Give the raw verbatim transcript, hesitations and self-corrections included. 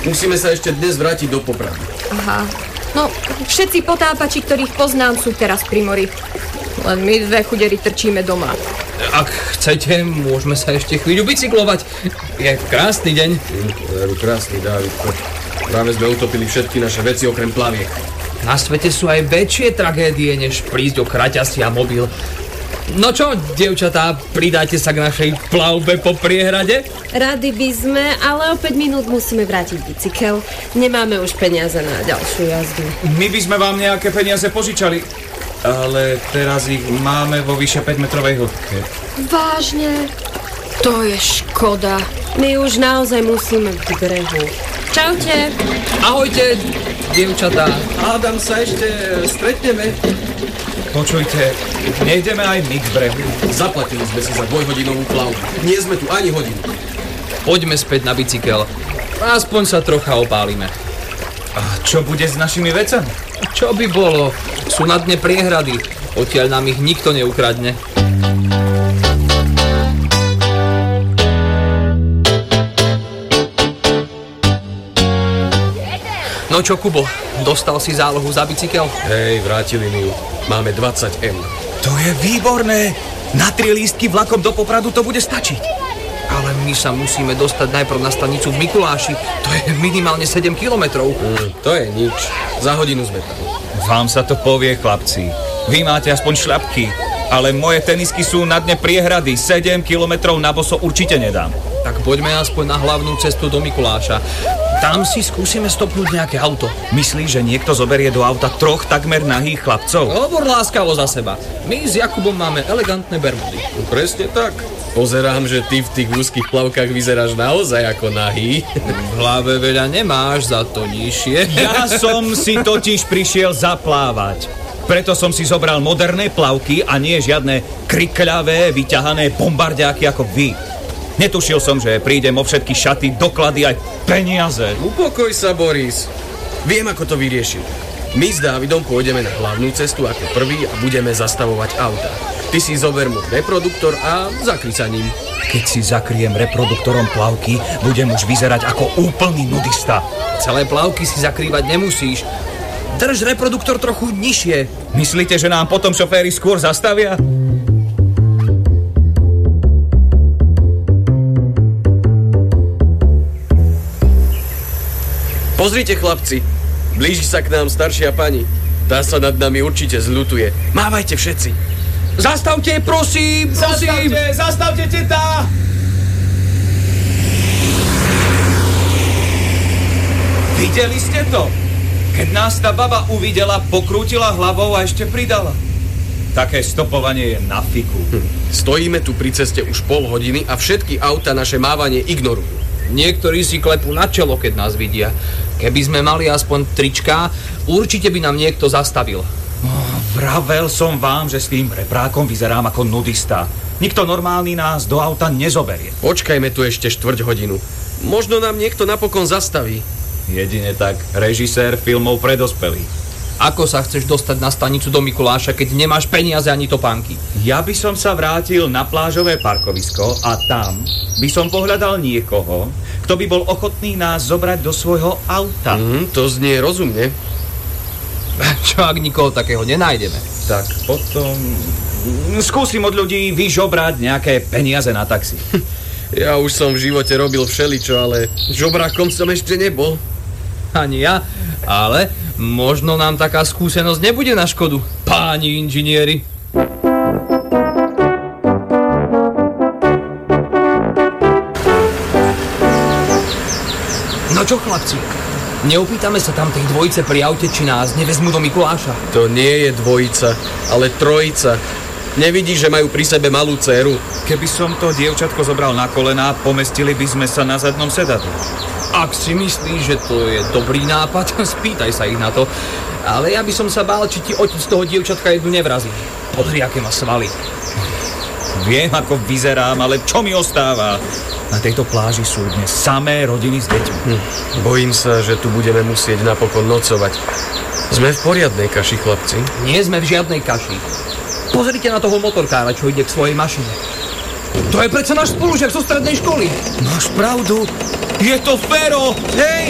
Musíme sa ešte dnes vrátiť do Popradu. Aha. No, všetci potápači, ktorých poznám, sú teraz pri mori. Len my dve chuderi trčíme doma. Ak chcete, môžeme sa ešte chvíľu bicyklovať. Je krásny deň. Veru, krásny, Dávidko. Práve sme utopili všetky naše veci okrem plaviek. Na svete sú aj väčšie tragédie, než prísť o kraťasy a mobil. No čo, dievčatá, pridáte sa k našej plavbe po priehrade? Rady by sme, ale o päť minút musíme vrátiť bicykel. Nemáme už peniaze na ďalšiu jazdu. My by sme vám nejaké peniaze požičali, ale teraz ich máme vo vyše päťmetrovej hĺbke. Vážne? To je škoda. My už naozaj musíme k brehu. Čaute. Ahojte, dievčatá. Hádam sa ešte stretneme. Počujte, nejdeme aj my k brehu. Zaplatili sme si za dvojhodinovú plavbu. Nie sme tu ani hodinu. Poďme späť na bicykel. Aspoň sa trocha opálime. A čo bude s našimi vecami? Čo by bolo? Sú na dne priehrady. Odtiaľ nám ich nikto neukradne. No čo, Kubo, dostal si zálohu za bicykel? Hej, vrátili mi ju. Máme dvadsať eur. To je výborné! Na tri lístky vlakom do Popradu to bude stačiť. Ale my sa musíme dostať najprv na stanicu v Mikuláši. To je minimálne sedem kilometrov. Mm, to je nič. Za hodinu sme tam. Vám sa to povie, chlapci. Vy máte aspoň šľapky, ale moje tenisky sú na dne priehrady. sedem kilometrov na boso určite nedám. Tak poďme aspoň na hlavnú cestu do Mikuláša. Tam si skúsime stopnúť nejaké auto. Myslíš, že niekto zoberie do auta troch takmer nahých chlapcov? Hovor láskavo za seba. My s Jakubom máme elegantné bermudy. No, presne tak. Pozerám, že ty v tých úzkých plavkách vyzeráš naozaj ako nahý. V hlave veľa nemáš, za to nižšie. Ja som si totiž prišiel zaplávať. Preto som si zobral moderné plavky a nie žiadne krikľavé, vyťahané bombardiáky ako vy. Netušil som, že prídem o všetky šaty, doklady aj peniaze. Upokoj sa, Boris. Viem, ako to vyriešim. My s Dávidom pôjdeme na hlavnú cestu ako prvý a budeme zastavovať auta. Ty si zober môj reproduktor a zakry sa ním. Keď si zakriem reproduktorom plavky, budem už vyzerať ako úplný nudista. Celé plavky si zakrývať nemusíš. Drž reproduktor trochu nižšie. Myslíte, že nám potom šoféri skôr zastavia? Pozrite, chlapci, blíži sa k nám staršia pani. Tá sa nad nami určite zľutuje. Mávajte všetci. Zastavte, prosím, prosím. Zastavte, zastavte, teta! Videli ste to? Keď nás tá baba uvidela, pokrútila hlavou a ešte pridala. Také stopovanie je na fiku. Hm. Stojíme tu pri ceste už pol hodiny a všetky auta naše mávanie ignorujú. Niektorí si klepú na čelo, keď nás vidia. Keby sme mali aspoň trička, určite by nám niekto zastavil. Oh, vravel som vám, že s tým reprákom vyzerám ako nudista. Nikto normálny nás do auta nezoberie. Počkajme tu ešte štvrť hodinu. Možno nám niekto napokon zastaví. Jedine tak režisér filmov pre dospelých. Ako sa chceš dostať na stanicu do Mikuláša, keď nemáš peniaze ani topánky? Ja by som sa vrátil na plážové parkovisko a tam by som pohľadal niekoho, kto by bol ochotný nás zobrať do svojho auta. Mm, to znie rozumne. Čo ak nikoho takého nenájdeme? Tak potom skúsim od ľudí vyžobrať nejaké peniaze na taxi. Ja už som v živote robil všeličo, ale žobrákom som ešte nebol. Ani ja, ale možno nám taká skúsenosť nebude na škodu, páni inžinieri. No čo, chlapci? Neopýtame sa tam tej dvojice pri aute, či nás nevezmú do Mikuláša? To nie je dvojica, ale trojica. Nevidíš, že majú pri sebe malú dcéru? Keby som to dievčatko zobral na kolená, pomestili by sme sa na zadnom sedadle. Ak si myslíš, že to je dobrý nápad, spýtaj sa ich na to. Ale ja by som sa bál, či ti otec toho dievčatka jednu nevrazí. Pozri, aké má svaly. Viem, ako vyzerám, ale čo mi ostáva? Na tejto pláži sú dnes samé rodiny s deťmi. Hm. Bojím sa, že tu budeme musieť napokon nocovať. Sme v poriadnej kaši, chlapci. Nie sme v žiadnej kaši. Pozrite na toho motorkára, čo ide k svojej mašine. To je predsa náš spolužiak zo strednej školy. Máš pravdu. Je to Fero. Hej!